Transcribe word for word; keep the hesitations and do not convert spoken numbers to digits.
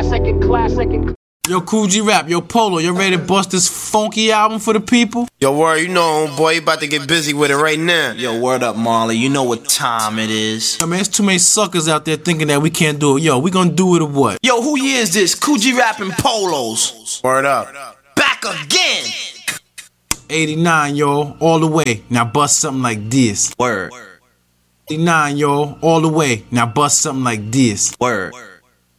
second class, second. Yo, Kool G Rap, yo, Polo, you ready to bust this funky album for the people? Yo, word, you know, boy, you about to get busy with it right now. Yo, word up, Marley, you know what time it is. Yo, man, there's too many suckers out there thinking that we can't do it. Yo, we gonna do it or what? Yo, who year is this? Kool G Rap and Polos. Word up. Back again. eighty-nine, yo, all the way. Now bust something like this. Word. eighty-nine, yo, all the way. Now bust something like this. Word.